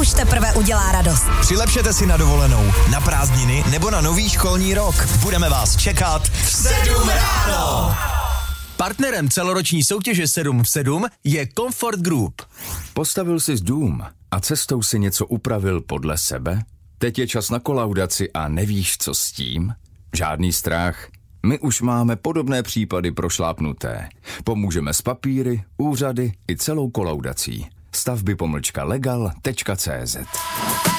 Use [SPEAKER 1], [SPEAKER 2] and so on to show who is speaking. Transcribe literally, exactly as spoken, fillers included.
[SPEAKER 1] už teprve udělá radost.
[SPEAKER 2] Přilepšete si na dovolenou, na prázdniny nebo na nový školní rok. Budeme vás čekat v sedm ráno.
[SPEAKER 3] Partnerem celoroční soutěže sedm v sedm je Comfort Group.
[SPEAKER 4] Postavil jsi dům a cestou si něco upravil podle sebe? Teď je čas na kolaudaci a nevíš, co s tím? Žádný strach. My už máme podobné případy prošlápnuté. Pomůžeme s papíry, úřady i celou kolaudací. stavby pomlčka legal tečka cé zet